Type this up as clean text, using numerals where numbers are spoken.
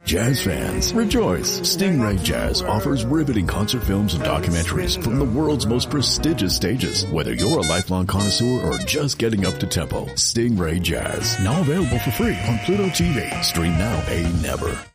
Jazz fans, rejoice! Stingray Jazz offers riveting concert films and documentaries from the world's most prestigious stages. Whether you're a lifelong connoisseur or just getting up to tempo, Stingray Jazz, now available for free on Pluto TV. Stream now, pay never.